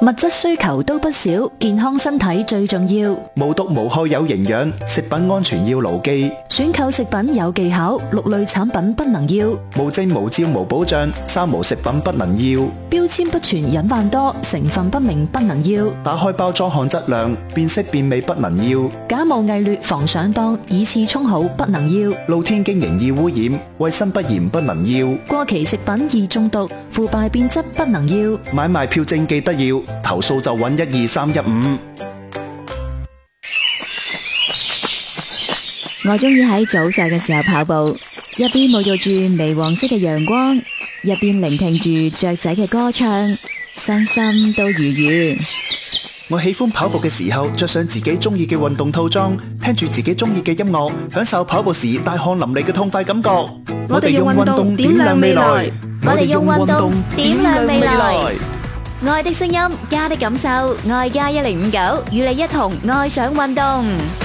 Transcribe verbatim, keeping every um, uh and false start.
物質需求都不少，健康身體最重要。 無毒無害有營養，食品安全要牢記。 選購食品有技巧，六類產品不能要。 無證無照無保障，三無食品不能要。 標籤不全，隱患多，成分不明不能要。 打開包裝看質量，辨識辨味不能要。 假冒偽劣防上當，以次充好不能要。 露天經營易污染，衛生不嚴不能要。 過期食品易中毒，腐敗變質不能要。 買賣票證記得要，投訴就揾一二三一五。 我中意喺早上嘅時候跑步，一邊沐浴住微黃色嘅陽光，一邊聆聽住雀仔嘅歌唱，身心都愉悅。 我喜歡跑步嘅時候着上自己中意嘅運動套裝，聽住自己中意嘅音樂，享受跑步時大汗淋漓嘅痛快感覺。 我哋用運動點亮未來， 我哋用運動點亮未來。愛的聲音，家的感受，愛加一零五九，與你一同愛上運動。